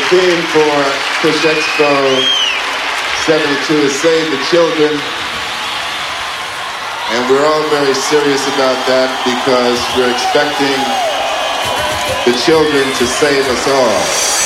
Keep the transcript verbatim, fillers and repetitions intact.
theme for Push Expo seventy-two is Save the Children. And we're all very serious about that because we're expecting the children to save us all.